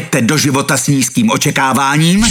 Jděte do života s nízkým očekáváním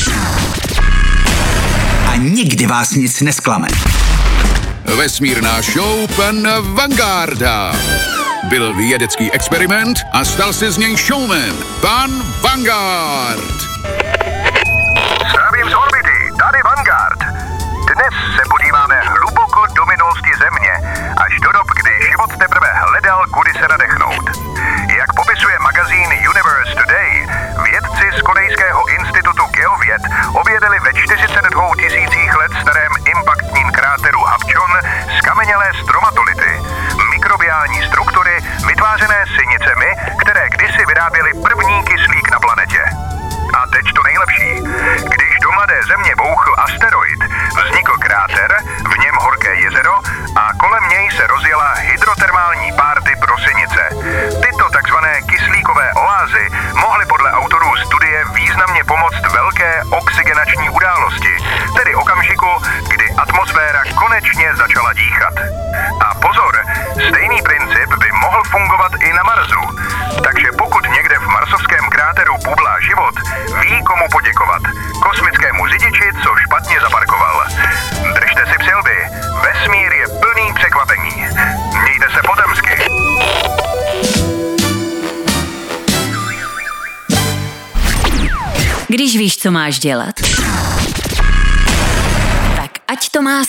a nikdy vás nic nesklame. Vesmírná show pana Vangarda. Byl vědecký experiment a stal se z něj showman. Pan Vanguard. Zdravím z orbity, tady Vanguard. Dnes se podíváme hluboko do minulosti Země, až do dob, kdy život teprve hledal, kudy se nadechnout. Jak popisuje magazín Universe Today, vědci z Korejského institutu geověd objevili ve 42 000 let starém impaktním kráteru Hapchon skamenělé stromatolity, mikrobiální struktury vytvářené synicemi, které kdysi vyráběly první kyslík na planetě. A teď to nejlepší. Když do mladé Země bouchl asteroid, vznikl kráter, v něm horké jezero a kolem něj se rozjela hydrotermální párty pro synice. Tyto takzvané kyslíkové oázy mohly podle autorů studie významně pomoct velké oxygenační události, tedy okamžiku, kdy atmosféra konečně začala dýchat. A pozor, stejný princip by mohl fungovat i na Marsu. Takže pokud někde v marsovském kráteru bublá život, ví, komu poděkovat. Kosmickému řidiči, co špatně zaparkoval. Držte si přilby. Vesmír je plný překvapení. Mějte se potemsky. Když víš, co máš dělat, tak ať to má